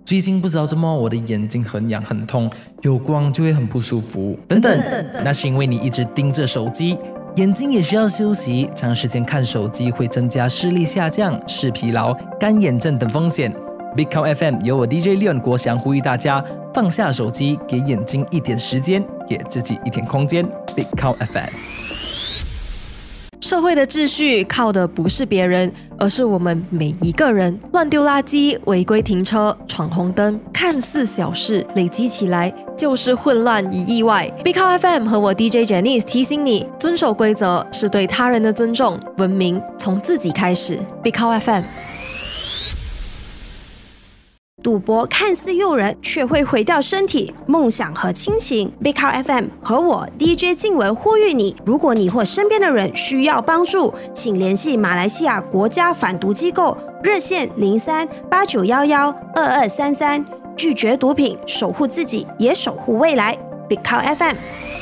最近不知道怎么我的眼睛很痒很痛，有光就会很不舒服，等等。那是因为你一直盯着手机，眼睛也需要休息，长时间看手机会增加视力下降、视疲劳、干眼症等风险。Big Cow FM 由我 DJ Leon 国祥呼吁大家放下手机，给眼睛一点时间，给自己一点空间。Big Cow FM。 社会的秩序靠的不是别人，而是我们每一个人。乱丢垃圾、违规停车、闯红灯，看似小事，累积起来就是混乱与意外。Big Cow FM 和我 DJ Janice 提醒你，遵守规则是对他人的尊重，文明从自己开始。Big Cow FM。 赌博看似诱人，却会毁掉身体、梦想和亲情。Big Cow FM 和我 DJ 静文呼吁你：如果你或身边的人需要帮助，请联系马来西亚国家反毒机构热线03-8911-2233，拒绝毒品，守护自己，也守护未来。Big Cow FM。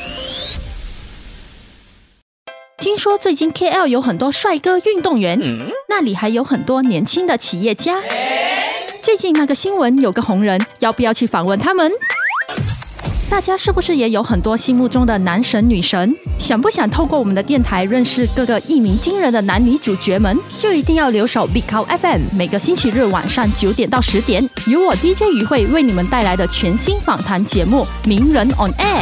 听说最近 KL 有很多帅哥运动员，那里还有很多年轻的企业家。最近那个新闻有个红人，要不要去访问他们？大家是不是也有很多心目中的男神女神？想不想透过我们的电台认识各个一鸣惊人的男女主角们？就一定要留守 Big Cow FM， 每个星期日晚上9点到10点，由我 DJ 于慧为你们带来的全新访谈节目《名人 on Air》。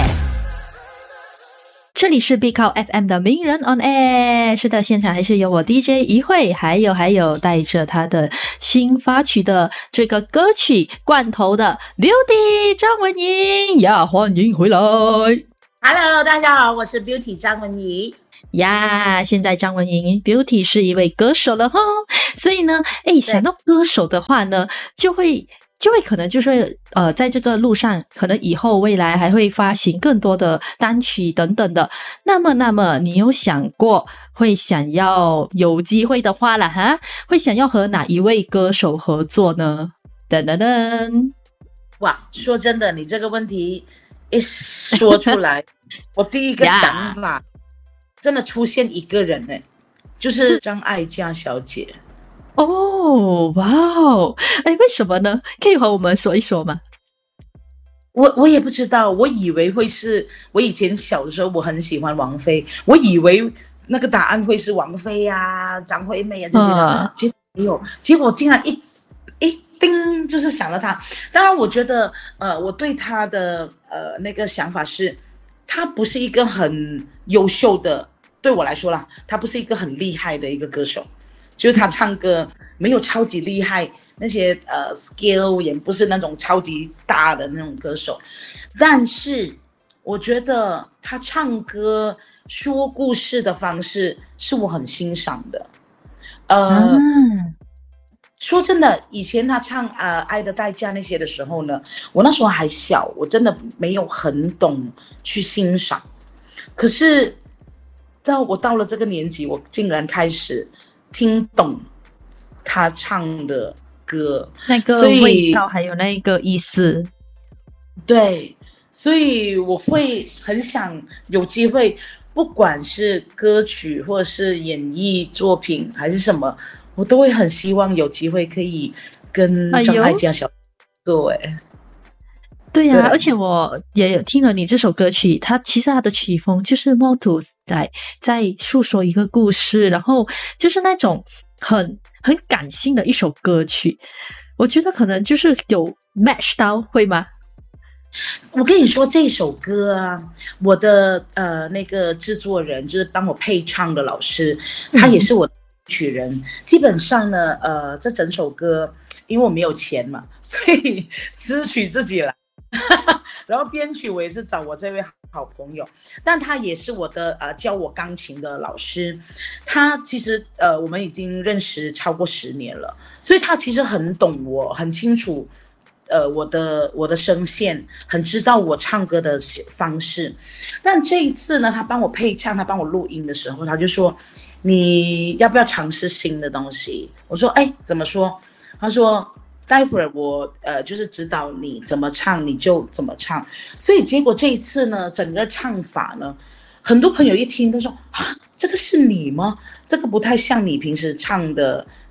这里是 Big Cow FM 的名人 on air， 是的，现场还是有我 DJ 于慧，还有带着他的新发曲的这个歌曲罐头的 Beauty 张文怡呀，欢迎回来。 Hello， 大家好，我是 Beauty 张文怡呀。现在张文怡 Beauty 是一位歌手了哈，所以呢，想到歌手的话呢，就会可能就是在这个路上，可能以后未来还会发行更多的单曲等等的。那么你有想过会想要有机会的话啦哈，会想要和哪一位歌手合作呢？噔噔噔！ 哇，说真的，你这个问题一说出来，我第一个想法真的出现一个人呢，就是张艾嘉小姐。 哦，哇哦，为什么呢？可以和我们说一说吗？ 我也不知道，我以为会是，我以前小的时候我很喜欢王菲，我以为那个答案会是王菲啊、张惠妹啊这些的，结果没有，结果竟然一叮就是想了她。当然，我觉得我对她的那个想法是，她不是一个很优秀的，对我来说啦，她不是一个很厉害的一个歌手。就是他唱歌没有超级厉害，那些skill 也不是那种超级大的那种歌手，但是我觉得他唱歌说故事的方式是我很欣赏的。说真的，以前他唱爱的代价那些的时候呢，我那时候还小，我真的没有很懂去欣赏。可是我到了这个年纪，我竟然开始听懂他唱的歌， 那个味道还有那个意思。 对，所以我会很想有机会，不管是歌曲或者是演艺作品还是什么，我都会很希望有机会可以跟张艾嘉小姐做。 对呀，而且我也有听了你这首歌曲，其实它的曲风就是more to 在诉说一个故事，然后就是那种很感性的一首歌曲，我觉得可能就是有 match 到，会吗？ 我跟你说这首歌啊，我的那个制作人就是帮我配唱的老师，他也是我的曲人。基本上呢，这整首歌因为我没有钱嘛，所以词曲自己来。然后编曲我也是找我这位好朋友，但他也是我的教我钢琴的老师。他其实我们已经认识超过10年了，所以他其实很懂我，很清楚我的声线，很知道我唱歌的方式。但这一次呢，他帮我配唱，他帮我录音的时候，他就说你要不要尝试新的东西？我说怎么说？他说待会儿我就是指导你怎么唱，你就怎么唱。所以结果这一次呢，整个唱法呢，很多朋友一听都说啊，这个是你吗？这个不太像你平时唱的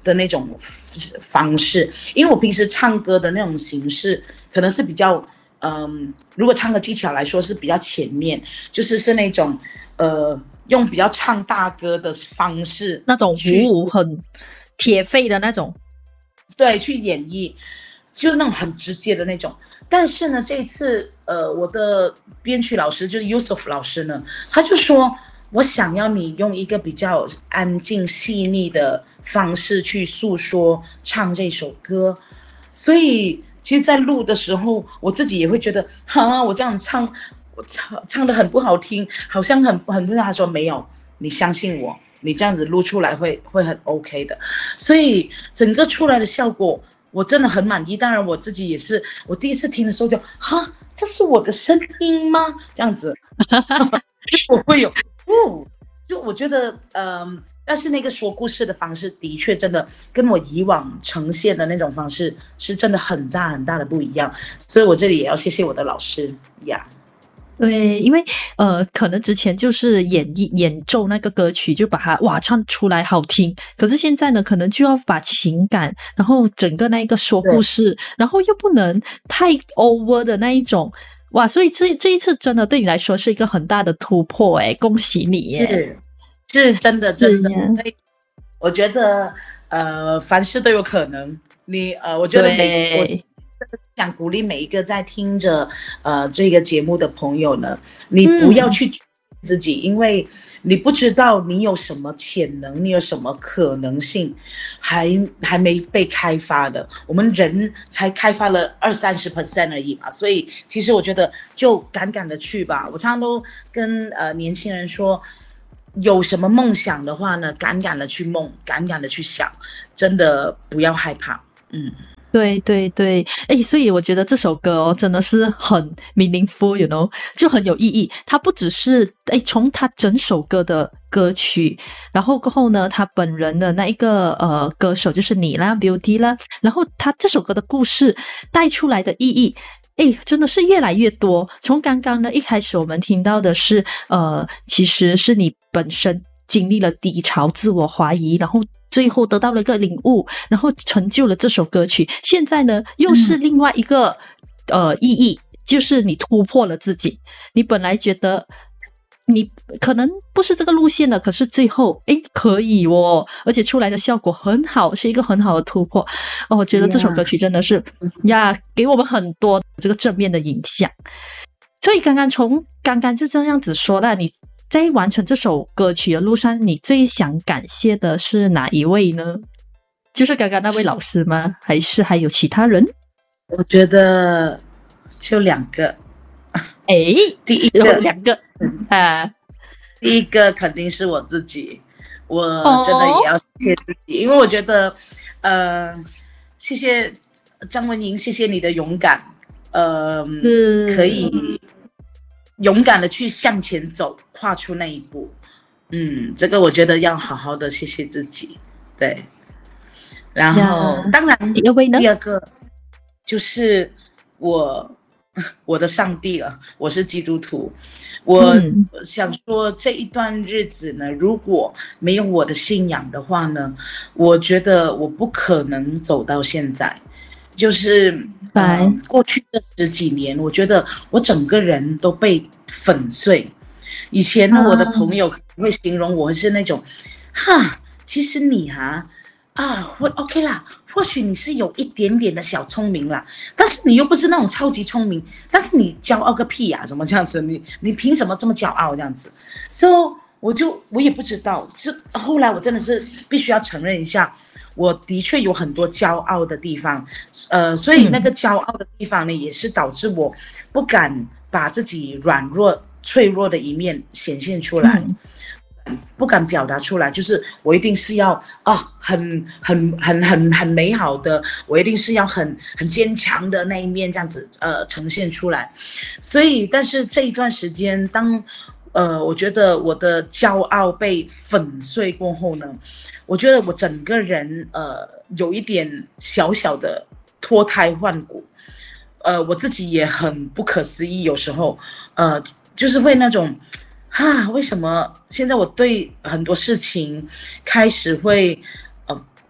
的那种方式，因为我平时唱歌的那种形式可能是比较，如果唱歌技巧来说是比较前面，是那种用比较唱大歌的方式， 那种舞很铁肺的那种， 对，去演绎，就那种很直接的那种。但是呢，这一次我的编曲老师就是 Yusuf 老师呢，他就说我想要你用一个比较安静细腻的方式去诉说唱这首歌，所以其实在录的时候我自己也会觉得我这样唱我唱得很不好听，好像很多人。他说没有，你相信我，你这样子录出来会很 OK 的。所以整个出来的效果我真的很满意。当然我自己也是，我第一次听的时候就这是我的声音吗？这样子就我会有就我觉得但是那个说故事的方式的确真的跟我以往呈现的那种方式是真的很大很大的不一样，所以我这里也要谢谢我的老师呀。 对，因为可能之前就是演奏那个歌曲，就把它唱出来好听，可是现在呢，可能就要把情感，然后整个那个说故事，然后又不能太 over 的那一种，所以这一次真的对你来说是一个很大的突破，恭喜你耶！ 是真的，我觉得凡事都有可能。我觉得我想鼓励每一个在听着这个节目的朋友呢，你不要去自己，因为你不知道你有什么潜能，你有什么可能性还没被开发的。我们人才开发了20-30% 而已嘛，所以其实我觉得就敢的去吧。我常常都跟年轻人说，有什么梦想的话呢，敢的去梦，敢的去想，真的不要害怕。 对对对，所以我觉得这首歌真的是很 meaningful， you know， 就很有意义。它不只是从他整首歌的歌曲，然后过后呢，他本人的那一个歌手就是你啦 ，Beauty 啦，然后他这首歌的故事带出来的意义，真的是越来越多。从刚刚呢一开始我们听到的是其实是你本身经历了低潮，自我怀疑，然后最后得到了一个领悟，然后成就了这首歌曲。现在呢又是另外一个意义，就是你突破了自己。你本来觉得你可能不是这个路线了，可是最后可以哦，而且出来的效果很好，是一个很好的突破。我觉得这首歌曲真的是给我们很多这个正面的影响。所以刚刚就这样子说了，你在完成这首歌曲的路上，你最想感谢的是哪一位呢？就是刚刚那位老师吗？还是还有其他人？ 我觉得就2个。第一个 2个第一个肯定是我自己，我真的也要谢谢自己，因为我觉得谢谢张文莹，谢谢你的勇敢，可以勇敢的去向前走，跨出那一步。这个我觉得要好好的谢谢自己。对，然后当然第二个就是我的上帝了，我是基督徒。我想说这一段日子呢，如果没有我的信仰的话呢，我觉得我不可能走到现在。就是过去这10几年，我觉得我整个人都被粉碎。以前呢，我的朋友会形容我是那种其实你会 OK 啦，或许你是有一点点的小聪明啦，但是你又不是那种超级聪明，但是你骄傲个屁怎么这样子？你凭什么这么骄傲这样子？ So 我也不知道，是后来我真的是必须要承认一下，我的确有很多骄傲的地方，所以那个骄傲的地方呢，也是导致我不敢把自己软弱脆弱的一面显现出来。不敢表达出来，就是我一定是要很美好的，我一定是要很坚强的那一面这样子呈现出来。所以但是这一段时间，当我觉得我的骄傲被粉碎过后呢，我觉得我整个人有一点小小的脱胎换骨，我自己也很不可思议，有时候就是会那种为什么现在我对很多事情开始会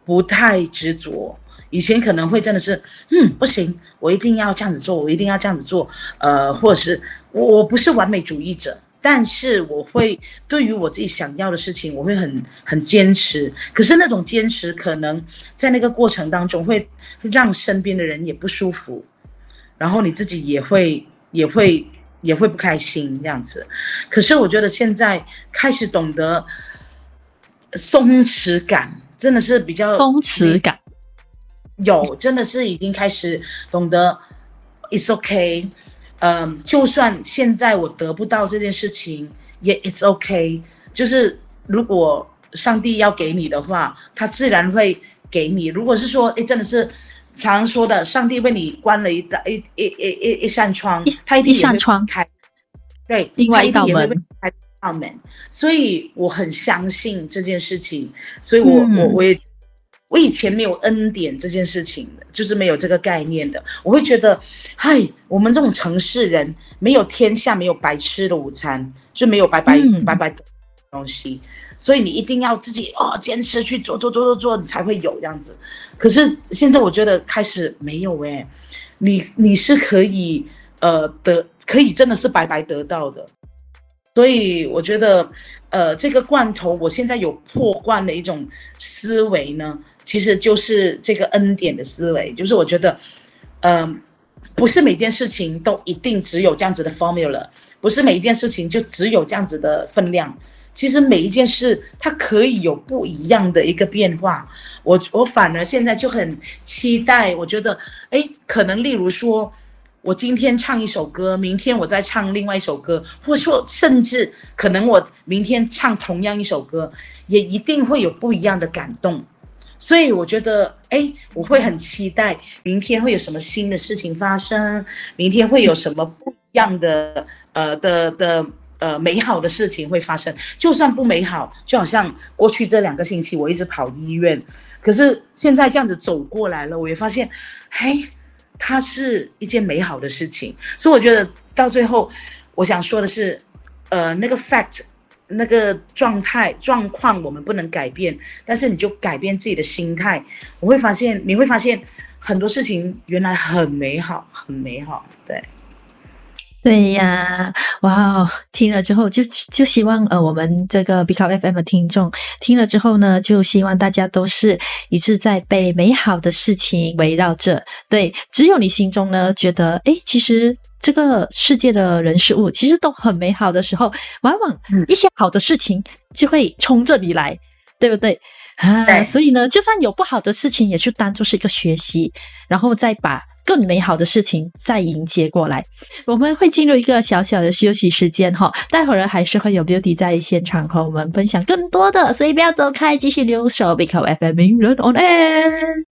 不太执着。以前可能会真的是，不行，我一定要这样子做，我一定要这样子做，或者是我不是完美主义者，但是我会对于我自己想要的事情，我会很坚持。可是那种坚持，可能在那个过程当中会让身边的人也不舒服，然后你自己也会不开心这样子。可是我觉得现在开始懂得松弛感，真的是比较松弛感。 真的是已经开始懂得 it's okay， 就算现在我得不到这件事情，也 it's okay， 就是如果上帝要给你的话，他自然会给你。如果是说，真的是常常说的，上帝为你关了一扇窗，他一定也会开，对， 另外一道门， 开道门。所以我很相信这件事情，所以我以前没有恩典这件事情的，就是没有这个概念的。我会觉得，我们这种城市人没有天下没有白吃的午餐，就没有白的东西，所以你一定要自己坚持去做，你才会有这样子。可是现在我觉得开始没有你是可以可以真的是白白得到的。所以我觉得这个罐头我现在有破罐的一种思维呢，其实就是这个恩典的思维，就是我觉得不是每件事情都一定只有这样子的 formula， 不是每一件事情就只有这样子的分量，其实每一件事它可以有不一样的一个变化。我反而现在就很期待，我觉得可能例如说我今天唱一首歌，明天我再唱另外一首歌，或者说甚至可能我明天唱同样一首歌，也一定会有不一样的感动。所以我觉得我会很期待明天会有什么新的事情发生，明天会有什么不一样的美好的事情会发生。就算不美好，就好像过去这2个星期我一直跑医院，可是现在这样子走过来了，我也发现它是一件美好的事情。所以我觉得到最后我想说的是那个 fact， 那个状况我们不能改变，但是你就改变自己的心态，你会发现很多事情原来很美好，很美好。 对呀，哇，听了之后就希望我们这个 Big Up FM 的听众听了之后呢，就希望大家都是一直在被美好的事情围绕着。对，只有你心中呢觉得其实这个世界的人事物其实都很美好的时候，往往一些好的事情就会冲着你来，对不对？所以呢，就算有不好的事情，也就当作是一个学习，然后再把更美好的事情再迎接过来。我们会进入一个小小的休息时间待会儿还是会有 Beauty 在现场和我们分享更多的，所以不要走开，继续留守 Big Up FM 名人 on air。